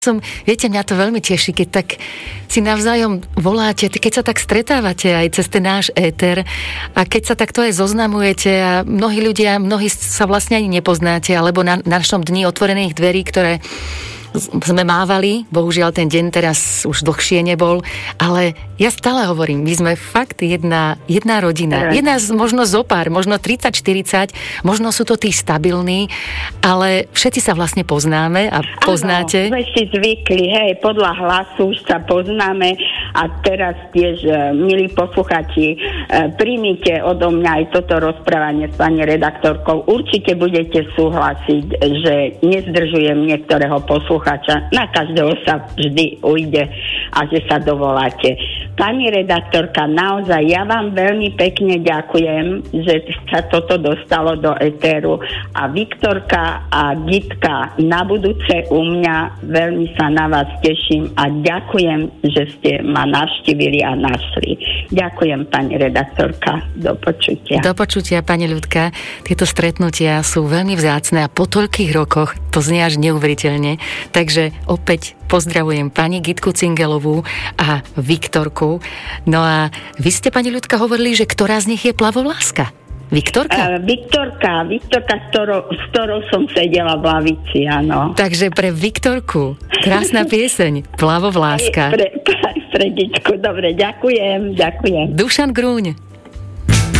Viete, mňa to veľmi teší, keď tak si navzájom voláte, keď sa tak stretávate aj cez ten náš éter a keď sa takto aj zoznamujete a mnohí sa vlastne ani nepoznáte, alebo na našom dni otvorených dverí, ktoré sme mávali, bohužiaľ ten deň teraz už dlhšie nebol, ale ja stále hovorím, my sme fakt jedna rodina. Možno zopár, možno 30-40, možno sú to tí stabilní, ale všetci sa vlastne poznáme a poznáte. Áno, sme si zvykli, podľa hlasu už sa poznáme a teraz tiež, milí posluchači, príjmite odo mňa aj toto rozprávanie s pani redaktorkou. Určite budete súhlasiť, že nezdržujem niektorého posluchača. Na každého sa vždy ujde a že sa dovoláte. Pani redaktorka, naozaj ja vám veľmi pekne ďakujem, že sa toto dostalo do etéru a Viktorka a Gitka na budúce u mňa, veľmi sa na vás teším a ďakujem, že ste ma navštívili a našli. Ďakujem, pani redaktorka. Do počutia. Do počutia, pani Ľudka. Tieto stretnutia sú veľmi vzácne a po toľkých rokoch to znie až neuveriteľne. Takže opäť pozdravujem pani Gitku Cingelovú a Viktorku. No a vy ste, pani Ľudka, hovorili, že ktorá z nich je plavovláska? Viktorka? Viktorka, s ktorou som sedela v lavici, áno. Takže pre Viktorku krásna pieseň, Plavovláska. Pre Gitku, dobre, ďakujem. Dušan Grúň.